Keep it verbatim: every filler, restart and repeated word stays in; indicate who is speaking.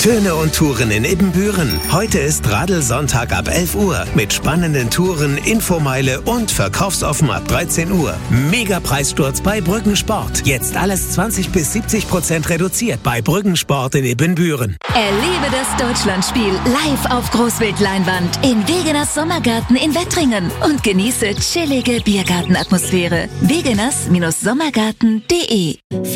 Speaker 1: Töne und Touren in Ibbenbüren. Heute ist Radl-Sonntag ab elf Uhr mit spannenden Touren, Infomeile und verkaufsoffen ab dreizehn Uhr. Mega-Preissturz bei Brückensport. Jetzt alles zwanzig bis siebzig Prozent reduziert bei Brückensport in Ibbenbüren.
Speaker 2: Erlebe das Deutschlandspiel live auf Großbildleinwand in Wegeners Sommergarten in Wettringen und genieße chillige Biergartenatmosphäre. wegeners Sommergarten punkt de